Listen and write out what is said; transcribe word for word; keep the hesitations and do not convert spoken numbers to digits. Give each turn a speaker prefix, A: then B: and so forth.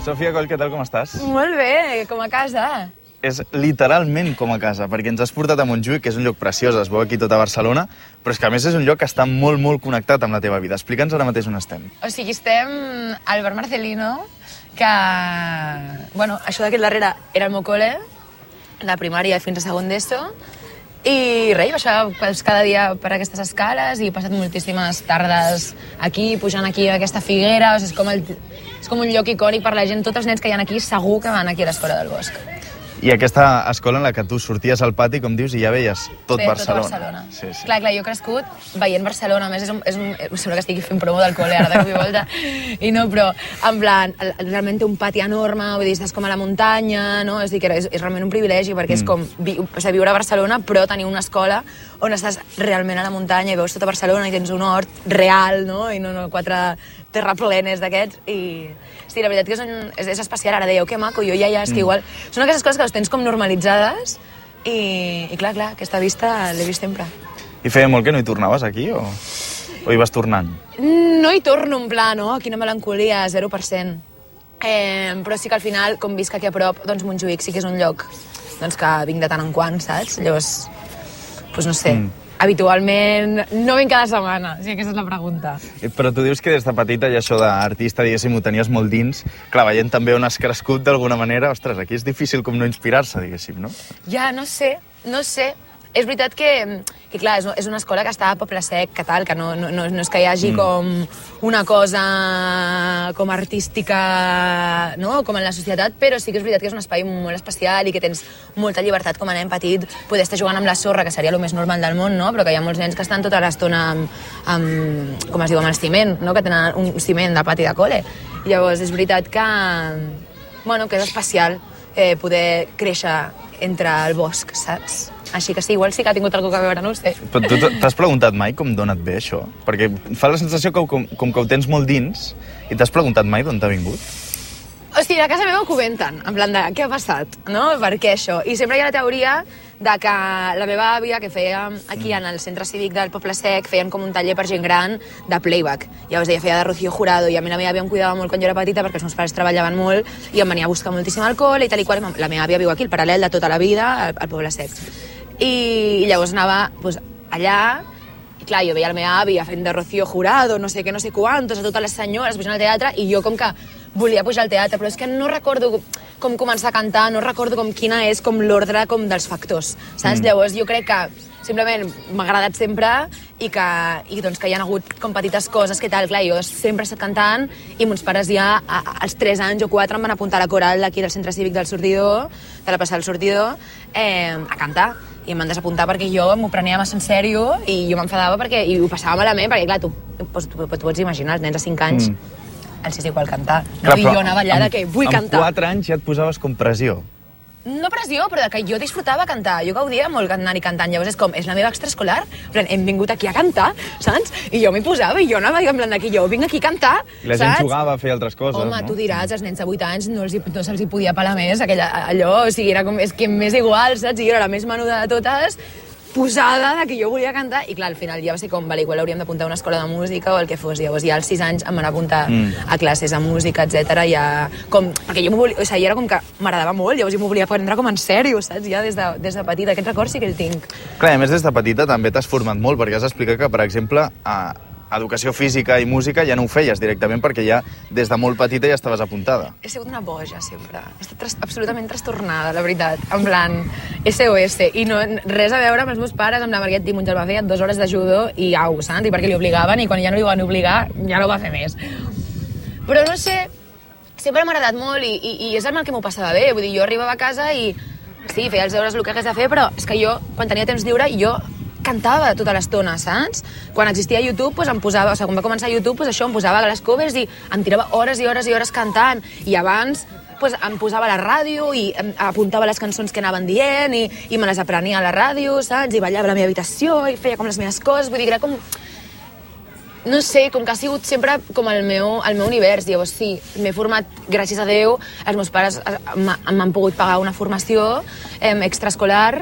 A: Sofia Coll, què tal, com estàs?
B: Molt bé, com a casa.
A: És literalment com a casa, perquè ens has portat a Montjuïc, que és un lloc preciós, es veu aquí tot a Barcelona, però és que a més és un lloc que està molt, molt connectat amb la teva vida. Explica'ns ara mateix on estem.
B: O sigui, estem al bar Marcelino, que... Bueno, això d'aquí darrere era el meu col·le, la primària fins a segon d'ESO, i res, baixava pues, cada dia per aquestes escales i he passat moltíssimes tardes aquí, pujant aquí a aquesta figuera. O sigui, és, com el, és com un lloc icònic per la gent. Tots els nens que hi ha aquí segur que van aquí a l'Escola del Bosc.
A: I aquesta escola en la que tu sorties al pati, com dius, i ja veies tot
B: sí,
A: Barcelona.
B: Tot Barcelona.
A: Sí, sí.
B: Clar, clar, jo he crescut veient Barcelona. A més, és un, és un, sembla que estigui fent promo del col·le ara de cop i volta. I no, però, en plan, realment té un pati enorme, vull dir, estàs com a la muntanya, no? És dir, que és, és realment un privilegi, perquè mm. és com vi, o sigui, viure a Barcelona, però tenir una escola on estàs realment a la muntanya i veus tota Barcelona i tens un hort real, no? I no, no quatre terraplenes d'aquests. I sí, la veritat que és, un, és, és especial. Ara dèieu, que maco, jo ja, ja, és que igual... Són aquestes coses que les tens com normalitzades i, i clar, clar, aquesta vista l'he vist sempre.
A: I feia molt que no hi tornaves aquí, o, o hi vas tornant?
B: No hi torno, en pla, no? Quina melancolia, zero per cent. Eh, però sí que al final, com visc aquí a prop, doncs Montjuïc sí que és un lloc doncs, que vinc de tant en quant, saps? Llavors, doncs no sé... Mm. Habitualment no vinc cada setmana, o sigui, aquesta és la pregunta.
A: Però tu dius que des de petita i això d'artista, diguéssim, ho tenies molt dins. Clar, veient també on has crescut d'alguna manera, ostres, aquí és difícil com no inspirar-se, diguéssim, no?
B: Ja, no sé, no sé. És veritat que, que clar, és una escola que està a Poble Sec, que tal, que no, no, no és que hi hagi mm. com una cosa com artística, no?, com en la societat, però sí que és veritat que és un espai molt especial i que tens molta llibertat com a nen petit, poder estar jugant amb la sorra, que seria el més normal del món, no?, però que hi ha molts nens que estan tota l'estona amb, amb, com es diu, amb el ciment, no?, que tenen un ciment de pati de col·le. I llavors és veritat que, bueno, que és especial eh, poder créixer entre el bosc, saps? Així que sí, igual sí que ha tingut alguna cosa a veure, no ho sé.
A: Però tu t'has preguntat mai com d'on et ve això? Perquè fa la sensació que com, com que ho tens molt dins i t'has preguntat mai d'on t'ha vingut?
B: Hosti, a casa meva ho comenten, en plan de què ha passat, no? Per què això? I sempre hi ha la teoria de que la meva àvia, que feia aquí en el centre cívic del Poble Sec, feien com un taller per gent gran de playback. Llavors ella feia de Rocío Jurado i a mi la meva àvia em cuidava molt quan jo era petita perquè els meus pares treballaven molt i em venia a buscar moltíssim alcohol i tal i qual. La meva àvia viu aquí, el paral·lel de tota la vida, al, al Poble Sec. I llavors anava pues, allà i clar, jo veia la meva àvia fent de Rocío Jurado, no sé què, no sé quantos, a totes les senyores pujant al teatre i jo com que volia pujar al teatre, però és que no recordo com començar a cantar, no recordo com quina és com l'ordre com dels factors, saps? Mm. Llavors jo crec que simplement m'ha agradat sempre i que, i, doncs, que hi ha hagut com petites coses que tal, clar, jo sempre he estat cantant i mons pares ja a, als tres anys o quatre em van apuntar a la coral d'aquí del centre cívic del Sortidor, de la plaça del Sortidor, eh, a cantar. I em van desapuntar perquè jo m'ho prenia massa en sèrio i jo m'enfadava perquè i ho passava malament, perquè clar, tu, tu, tu, tu pots imaginar, els nens de cinc anys, mm. els és igual cantar. No? Clar, I jo anava allà de que vull
A: amb,
B: cantar.
A: Amb quatre anys ja et posaves com pressió.
B: No pressió, però de que jo disfrutava cantar. Jo gaudia molt anant i cantant. Llavors és com, és la meva extraescolar? Hem vingut aquí a cantar, saps? I jo m'hi posava i jo anava en plan que jo vinc aquí a cantar,
A: I la gent saps? Jugava a fer altres coses,
B: Home,
A: no?
B: tu diràs, els nens de vuit anys no, els, no se'ls podia pelar més, aquella, allò, o sigui, era com, és que més igual, saps? I jo era la més menuda de totes, posada de que jo volia cantar, i clar, al final ja va ser com, vale, igual hauríem d'apuntar a una escola de música o el que fos. Llavors ja als sis anys em van apuntar mm. a classes de música, etcètera. Ja, com, perquè jo m'ho volia, o sigui, era com que m'agradava molt, llavors jo m'ho volia prendre com en sèrio, saps? Ja des de, des de petita, aquest record sí que el tinc.
A: Clar, a més des de petita també t'has format molt, perquè has explicat que, per exemple, a educació física i música ja no ho feies directament perquè ja des de molt petita ja estaves apuntada.
B: He sigut una boja, sempre. He estat tras absolutament trastornada, la veritat. En plan, esse o esse. I no, res a veure amb els meus pares, amb la Marguerite Dimunt, el va fer dues hores de judo i au, saps? I perquè li obligaven, i quan ja no li van obligar, ja no ho va fer més. Però no sé, sempre m'ha agradat molt i, i, i és el mal que m'ho passava bé. Vull dir, jo arribava a casa i sí, feia els deures el que hagués de fer, però és que jo, quan tenia temps lliure, jo cantava tota l'estona, saps? Quan existia YouTube, doncs em posava, o sigui, quan va començar YouTube, doncs això, em posava a les covers i em tirava hores i hores i hores cantant. I abans, doncs em posava a la ràdio i em apuntava les cançons que anaven dient i, i me les aprenia a la ràdio, saps? I ballava a la meva habitació i feia com les meves coses, vull dir, era com... No sé, com que ha sigut sempre com el meu, el meu univers. Llavors sí, m'he format, gràcies a Déu, els meus pares m'han pogut pagar una formació eh, extraescolar